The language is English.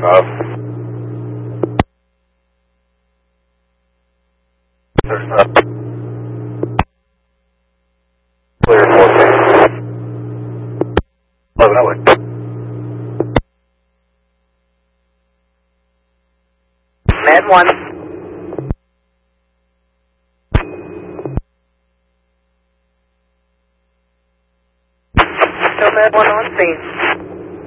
There's clear 14. 11 away. Med 1. Still Med 1 on scene.